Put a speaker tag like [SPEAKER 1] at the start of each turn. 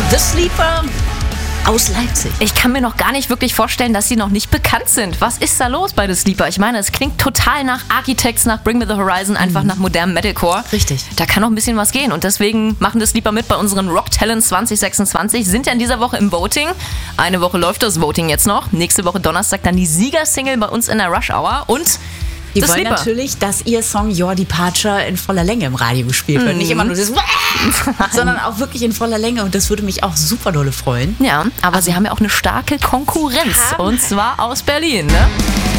[SPEAKER 1] The Sleeper aus Leipzig.
[SPEAKER 2] Ich kann mir noch gar nicht wirklich vorstellen, dass sie noch nicht bekannt sind. Was ist da los bei The Sleeper? Ich meine, es klingt total nach Architects, nach Bring Me The Horizon, einfach nach modernem Metalcore.
[SPEAKER 1] Richtig.
[SPEAKER 2] Da kann noch ein bisschen was gehen und deswegen machen The Sleeper mit bei unseren Rock Talents 2026. Sind ja in dieser Woche im Voting. Eine Woche läuft das Voting jetzt noch. Nächste Woche Donnerstag dann die Siegersingle bei uns in der Rush Hour und
[SPEAKER 1] Die
[SPEAKER 2] The
[SPEAKER 1] wollen
[SPEAKER 2] Sleeper.
[SPEAKER 1] natürlich, dass ihr Song Your Departure in voller Länge im Radio gespielt wird. Nicht immer nur das, sondern auch wirklich in voller Länge. Und das würde mich auch super dolle freuen.
[SPEAKER 2] Ja, aber sie haben ja auch eine starke Konkurrenz und zwar aus Berlin, ne?